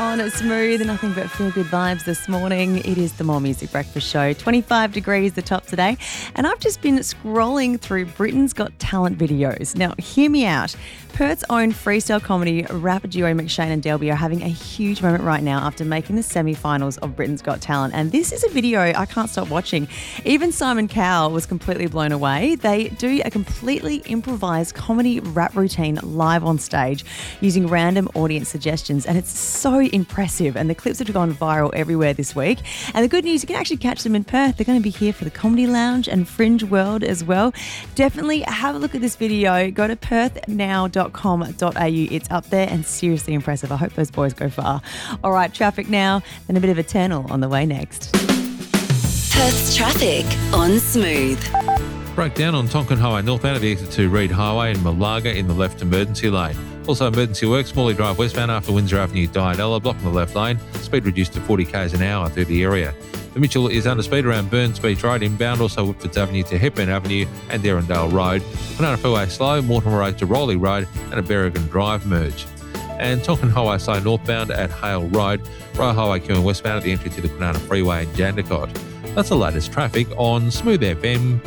on Smooth, nothing but feel-good vibes this morning. It is the More Music Breakfast Show. 25 degrees the top today. And I've just been scrolling through Britain's Got Talent videos. Now, hear me out. Perth's own freestyle comedy rapper duo McShane and Delby are having a huge moment right now after making the semi-finals of Britain's Got Talent. And this is a video I can't stop watching. Even Simon Cowell was completely blown away. They do a completely improvised comedy rap routine live on stage using random audience suggestions. And it's so impressive. And the clips have gone viral everywhere this week. And the good news, you can actually catch them in Perth. They're going to be here for the Comedy Lounge and Fringe World as well. Definitely have a look at this video. Go to perthnow.com.au. It's up there and seriously impressive. I hope those boys go far. All right, traffic now, then a bit of Eternal on the way next. Perth's traffic on Smooth. Breakdown on Tonkin Highway northbound at the exit to Reed Highway and Malaga in the left emergency lane. Also emergency works, Morley Drive westbound after Windsor Avenue Diadella, blocking the left lane. Speed reduced to 40 k's an hour through the area. The Mitchell is under speed around Burns Beach Road inbound, also Whitfords Avenue to Hepburn Avenue and Derrindale Road. Banana Freeway slow, Mortimer Road to Rowley Road and a Berrigan Drive merge. And Tonkin Highway slow northbound at Hale Road, Royal Highway queuing westbound at the entry to the Banana Freeway in Jandakot. That's the latest traffic on Smooth FM